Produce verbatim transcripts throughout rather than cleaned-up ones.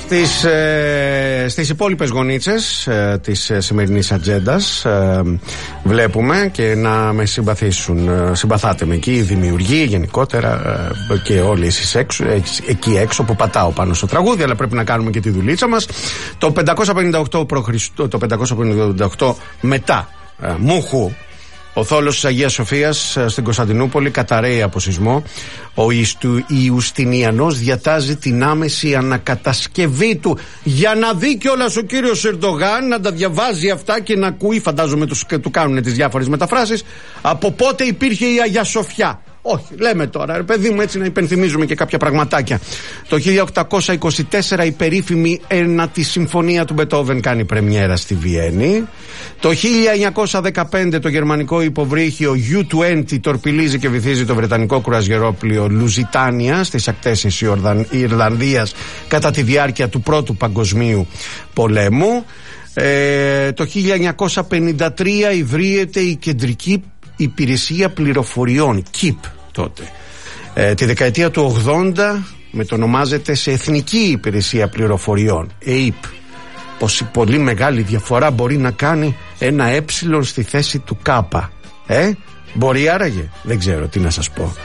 Στις, ε, στις υπόλοιπες γωνίτσες ε, της ε, σημερινής ατζέντας ε, βλέπουμε και να με συμπαθήσουν. Ε, συμπαθάτε με εκεί οι δημιουργοί γενικότερα ε, και όλοι εσείς έξω, ε, εκεί έξω που πατάω πάνω στο τραγούδι, αλλά πρέπει να κάνουμε και τη δουλίτσα μας. Το πεντακόσια πενήντα οκτώ π.Χ., το πεντακόσια πενήντα οκτώ μετά ε, Μούχου, ο θόλος της Αγίας Σοφίας στην Κωνσταντινούπολη καταραίει από σεισμό. Ο Ιουστινιανός διατάζει την άμεση ανακατασκευή του. Για να δει κιόλας ο κύριος Ερντογάν να τα διαβάζει αυτά και να ακούει, φαντάζομαι τους, του κάνουν τις διάφορες μεταφράσεις, από πότε υπήρχε η Αγία Σοφιά. Όχι, λέμε τώρα, ρε παιδί μου, έτσι να υπενθυμίζουμε και κάποια πραγματάκια. Το χίλια οκτακόσια είκοσι τέσσερα η περίφημη ένατη συμφωνία του Μπετόβεν κάνει πρεμιέρα στη Βιέννη. Το χίλια εννιακόσια δεκαπέντε το γερμανικό υποβρύχιο γιου είκοσι τορπιλίζει και βυθίζει το βρετανικό κουραζιερόπλοιο Λουζιτάνια στις ακτές της Ιρλανδίας κατά τη διάρκεια του Πρώτου Παγκοσμίου Πολέμου. Ε, το χίλια εννιακόσια πενήντα τρία ιδρύεται η Κεντρική Υπηρεσία Πληροφοριών, ΚΙΠ τότε. Ε, τη δεκαετία του ογδόντα μετονομάζεται σε Εθνική Υπηρεσία Πληροφοριών, ΕΙΠ. Πως η πολύ μεγάλη διαφορά μπορεί να κάνει ένα ε στη θέση του κάπα. Ε, μπορεί άραγε, δεν ξέρω τι να σας πω.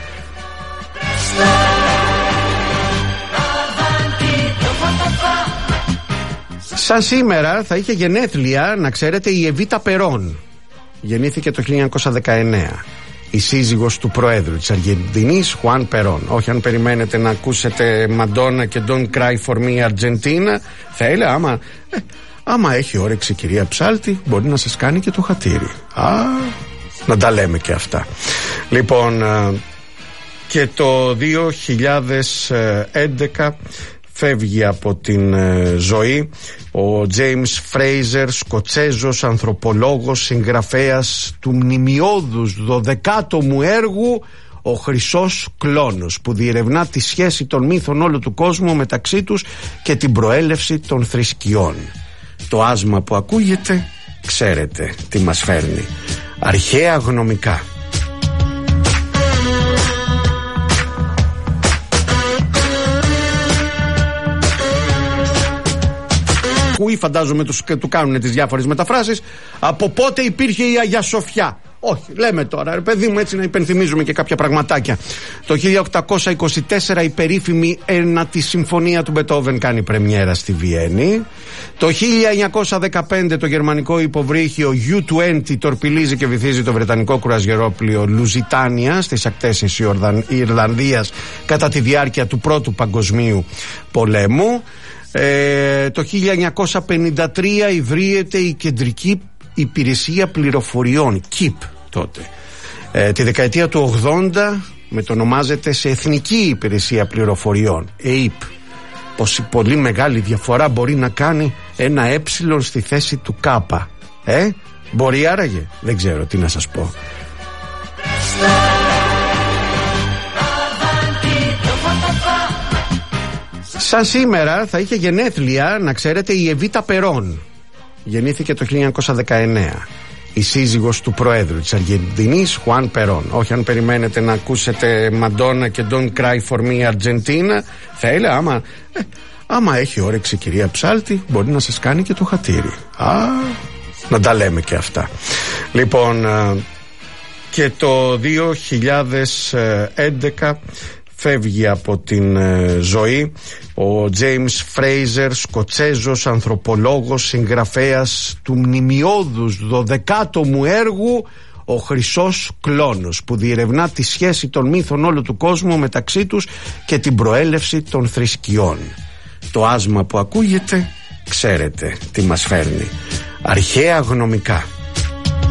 Σαν σήμερα θα είχε γενέθλια, να ξέρετε, η Εβίτα Περόν. Γεννήθηκε το χίλια εννιακόσια δεκαεννέα. Η σύζυγος του Προέδρου της Αργεντινής, Χουάν Περόν. Όχι αν περιμένετε να ακούσετε Μαντόνα και Don't Cry For Me Argentina, θα έλεγα άμα, ε, άμα έχει όρεξη κυρία Ψάλτη, μπορεί να σας κάνει και το χατήρι. Α, να τα λέμε και αυτά. Λοιπόν, και το δύο χιλιάδες έντεκα φεύγει από την ε, ζωή ο Τζέιμς Φρέιζερ, Σκοτσέζος ανθρωπολόγος, συγγραφέας του μνημιώδους δωδεκάτομου έργου «Ο Χρυσός Κλόνος», που διερευνά τη σχέση των μύθων όλου του κόσμου μεταξύ τους και την προέλευση των θρησκειών. Το άσμα που ακούγεται, ξέρετε τι μας φέρνει. Αρχαία γνωμικά. Ακούει, φαντάζομαι τους, του κάνουν τις διάφορες μεταφράσεις, από πότε υπήρχε η Αγία Σοφιά. Όχι, λέμε τώρα, ρε παιδί μου, έτσι να υπενθυμίζουμε και κάποια πραγματάκια. Το χίλια οκτακόσια είκοσι τέσσερα η περίφημη ένατη συμφωνία του Μπετόβεν κάνει πρεμιέρα στη Βιέννη. Το χίλια εννιακόσια δεκαπέντε το γερμανικό υποβρύχιο γιου είκοσι τορπιλίζει και βυθίζει το βρετανικό κουραζιερόπλοιο Λουζιτάνια στις ακτές της Ιρλανδίας κατά τη διάρκεια του Πρώτου Παγκοσμίου Πολέμου. Ε, το χίλια εννιακόσια πενήντα τρία ιδρύεται η Κεντρική Υπηρεσία Πληροφοριών, ΚΙΠ τότε. Ε, τη δεκαετία του ογδόντα μετονομάζεται σε Εθνική Υπηρεσία Πληροφοριών, ΕΙΠ. Πως η πολύ μεγάλη διαφορά μπορεί να κάνει ένα ε στη θέση του κάπα. Ε, μπορεί άραγε, δεν ξέρω τι να σας πω. Σαν σήμερα θα είχε γενέθλια, να ξέρετε, η Εβίτα Περόν. Γεννήθηκε το χίλια εννιακόσια δεκαεννέα. Η σύζυγος του Προέδρου της Αργεντινής, Χουάν Περόν. Όχι αν περιμένετε να ακούσετε Μαντόνα και Don't Cry For Me Argentina, θα έλεγα άμα, ε, άμα έχει όρεξη κυρία Ψάλτη, μπορεί να σας κάνει και το χατήρι. Α, να τα λέμε και αυτά. Λοιπόν, και το δύο χιλιάδες έντεκα φεύγει από την ε, ζωή ο Τζέιμς Φρέιζερ, Σκοτσέζος ανθρωπολόγος, συγγραφέας του μνημιώδους δωδεκάτομου έργου «Ο Χρυσός Κλόνος», που διερευνά τη σχέση των μύθων όλου του κόσμου μεταξύ τους και την προέλευση των θρησκειών. Το άσμα που ακούγεται, ξέρετε τι μας φέρνει. Αρχαία γνωμικά.